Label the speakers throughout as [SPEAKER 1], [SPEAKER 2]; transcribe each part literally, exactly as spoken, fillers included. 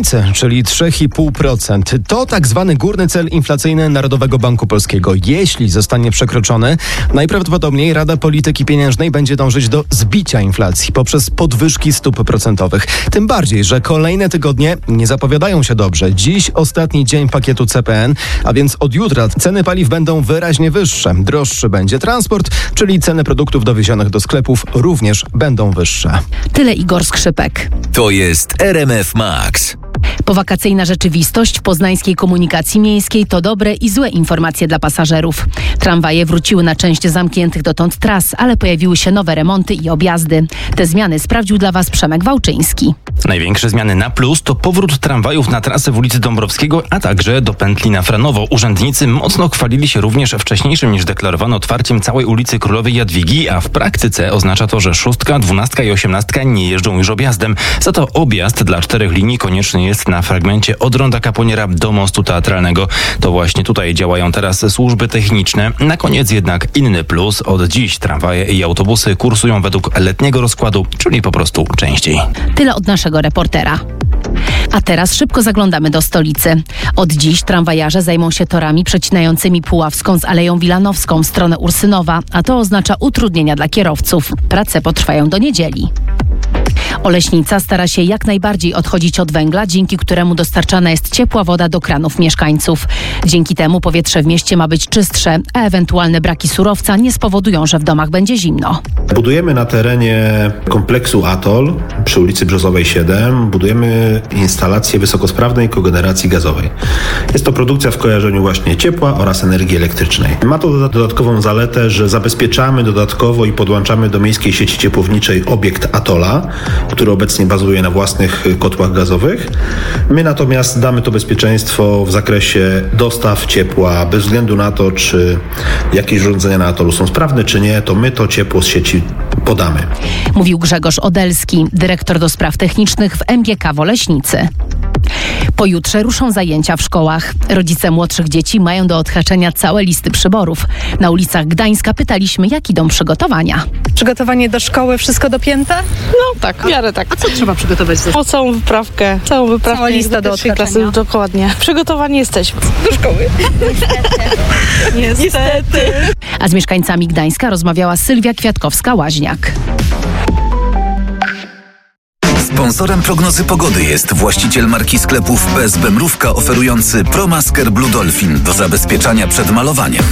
[SPEAKER 1] granicy, czyli trzy i pół procent. To tak zwany górny cel inflacyjny Narodowego Banku Polskiego. Jeśli zostanie przekroczony, najprawdopodobniej Rada Polityki Pieniężnej będzie dążyć do zbicia inflacji poprzez podwyżki stóp procentowych. Tym bardziej, że kolejne tygodnie nie zapowiadają się dobrze. Dziś ostatni dzień pakietu C P N, a więc od jutra ceny paliw będą wyraźnie wyższe. Droższy będzie transport, czyli ceny produktów dowiezionych do sklepów również będą wyższe.
[SPEAKER 2] Tyle Igor Skrzypek.
[SPEAKER 3] To jest R M F Max.
[SPEAKER 2] Powakacyjna rzeczywistość w poznańskiej komunikacji miejskiej to dobre i złe informacje dla pasażerów. Tramwaje wróciły na część zamkniętych dotąd tras, ale pojawiły się nowe remonty i objazdy. Te zmiany sprawdził dla Was Przemek Wałczyński.
[SPEAKER 4] Największe zmiany na plus to powrót tramwajów na trasę w ulicy Dąbrowskiego, a także do pętli na Franowo. Urzędnicy mocno chwalili się również wcześniejszym niż deklarowano otwarciem całej ulicy Królowej Jadwigi, a w praktyce oznacza to, że szóstka, dwunastka i osiemnastka nie jeżdżą już objazdem. Za to objazd dla czterech linii konieczny jest na fragmencie od Ronda Kaponiera do Mostu Teatralnego. To właśnie tutaj działają teraz służby techniczne. Na koniec jednak inny plus. Od dziś tramwaje i autobusy kursują według letniego rozkładu, czyli po prostu częściej.
[SPEAKER 2] Tyle od naszego reportera. A teraz szybko zaglądamy do stolicy. Od dziś tramwajarze zajmą się torami przecinającymi Puławską z Aleją Wilanowską w stronę Ursynowa, a to oznacza utrudnienia dla kierowców. Prace potrwają do niedzieli. Oleśnica stara się jak najbardziej odchodzić od węgla, dzięki któremu dostarczana jest ciepła woda do kranów mieszkańców. Dzięki temu powietrze w mieście ma być czystsze, a ewentualne braki surowca nie spowodują, że w domach będzie zimno.
[SPEAKER 5] Budujemy na terenie kompleksu Atol przy ulicy Brzozowej siedem. Budujemy instalację wysokosprawnej kogeneracji gazowej. Jest to produkcja w kojarzeniu właśnie ciepła oraz energii elektrycznej. Ma to dodatkową zaletę, że zabezpieczamy dodatkowo i podłączamy do miejskiej sieci ciepłowniczej obiekt Atola, który obecnie bazuje na własnych kotłach gazowych. My natomiast damy to bezpieczeństwo w zakresie dostaw ciepła, bez względu na to, czy jakieś urządzenia na Atolu są sprawne, czy nie, to my to ciepło z sieci podamy.
[SPEAKER 2] Mówił Grzegorz Odelski, dyrektor do spraw technicznych w M G K w Oleśnicy. Pojutrze ruszą zajęcia w szkołach. Rodzice młodszych dzieci mają do odhaczenia całe listy przyborów. Na ulicach Gdańska pytaliśmy, jak idą przygotowania.
[SPEAKER 6] Przygotowanie do szkoły, wszystko dopięte?
[SPEAKER 7] No tak, w miarę tak.
[SPEAKER 6] A co trzeba przygotować?
[SPEAKER 7] O całą wyprawkę, całą wyprawkę.
[SPEAKER 6] Cała lista do
[SPEAKER 7] pierwszej
[SPEAKER 6] odhaczenia.
[SPEAKER 7] klasy, dokładnie. Przygotowani jesteśmy. Do szkoły. Niestety.
[SPEAKER 2] A z mieszkańcami Gdańska rozmawiała Sylwia Kwiatkowska-Łaźniak.
[SPEAKER 3] Sponsorem prognozy pogody jest właściciel marki sklepów P S B Mrówka oferujący ProMasker Blue Dolphin do zabezpieczania przed malowaniem.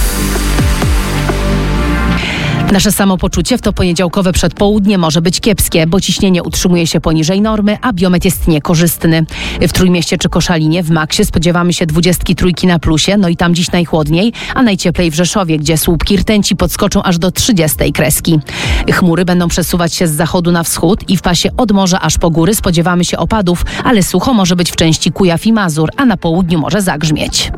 [SPEAKER 2] Nasze samopoczucie w to poniedziałkowe przedpołudnie może być kiepskie, bo ciśnienie utrzymuje się poniżej normy, a biometr jest niekorzystny. W Trójmieście czy Koszalinie w maksie spodziewamy się dwudziestki trójki na plusie, no i tam dziś najchłodniej, a najcieplej w Rzeszowie, gdzie słupki rtęci podskoczą aż do trzydziestej kreski. Chmury będą przesuwać się z zachodu na wschód i w pasie od morza aż po góry spodziewamy się opadów, ale sucho może być w części Kujaw i Mazur, a na południu może zagrzmieć.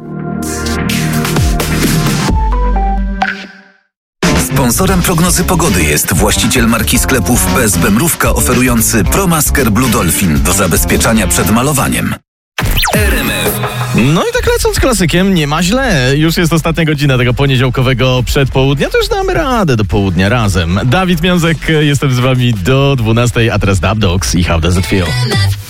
[SPEAKER 3] Sponsorem prognozy pogody jest właściciel marki sklepów P S B Mrówka oferujący ProMasker Blue Dolphin do zabezpieczania przed malowaniem. R M F.
[SPEAKER 8] No i tak lecąc klasykiem, nie ma źle. Już jest ostatnia godzina tego poniedziałkowego przedpołudnia, to już damy radę do południa razem. Dawid Miązek, jestem z wami do dwunastej, a teraz Dub Dogs i How Does It Feel?